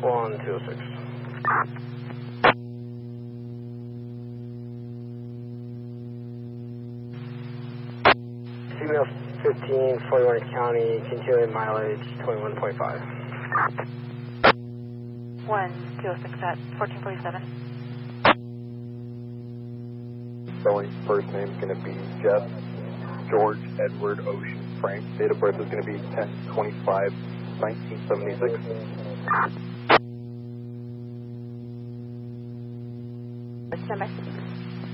1206. Female 15, 41 County, continuing mileage 21.5. 1206 at 1447. Spelling first name is going to be Jeff George Edward Ocean Frank. Date of birth is going to be 10/25/1976. Stand by.